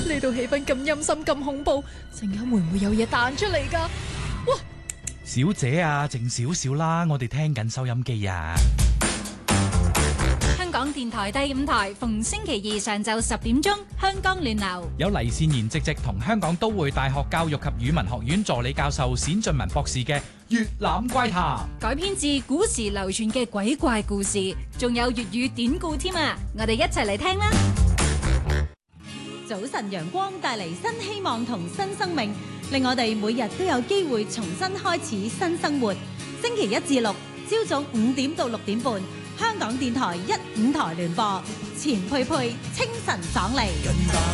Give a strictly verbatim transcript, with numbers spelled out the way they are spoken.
呢度氣氛咁陰森咁恐怖，陣間會唔會有嘢彈出嚟㗎？哇！ 小姐啊，靜少少啦，我哋聽緊收音機啊。 香港電台第五台，逢星期二上晝十點鐘，香港聯流有黎善賢直直同香港都會大學教育及語文學院助理教授冼俊文博士嘅《粵覽怪談》， 改編自古時流傳嘅鬼怪故事，仲有粵語典故添啊！我哋一齊嚟聽啦！ 早晨陽光帶嚟新希望同新生命，令我哋每日都有機會重新開始新生活。星期一至六，朝早五點到六點半，香港電台一五台聯播，錢佩佩清晨爽利。